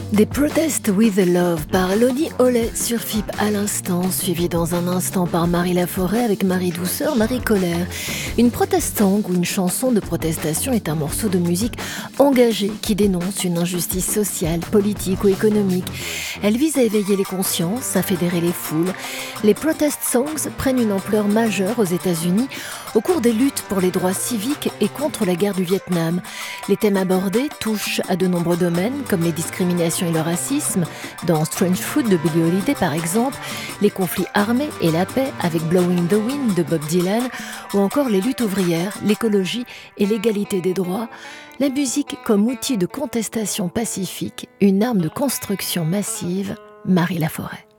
Des Protest with Love par Lonnie Hollet sur FIP à l'instant, suivi dans un instant par Marie Laforêt avec Marie Douceur, Marie Colère. Une protestante ou une chanson de protestation est un morceau de musique engagé qui dénonce une injustice sociale, politique ou économique. Elle vise à éveiller les consciences, à fédérer les foules. Les protest songs prennent une ampleur majeure aux États-Unis au cours des luttes pour les droits civiques et contre la guerre du Vietnam. Les thèmes abordés touchent à de nombreux domaines comme les discriminations et le racisme, dans Strange Fruit de Billie Holiday par exemple, les conflits armés et la paix avec Blowing the Wind de Bob Dylan, ou encore les luttes ouvrières, l'écologie et l'égalité des droits. La musique comme outil de contestation pacifique, une arme de construction massive, Marie Laforêt.